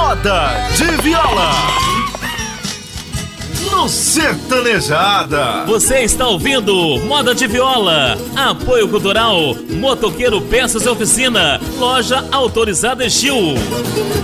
Moda de Viola. No Sertanejada. Você está ouvindo Moda de Viola. Apoio Cultural Motoqueiro Peças e Oficina. Loja autorizada Estil.